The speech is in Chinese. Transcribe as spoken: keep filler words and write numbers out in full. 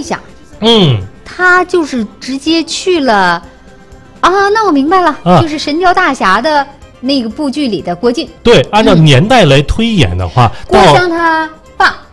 想， 嗯， 他就是直接去了啊。那我明白了， 啊、 就是《神雕大侠》的那个部剧里的郭靖。 对，按照年代来推演的话， 郭到襄他爸。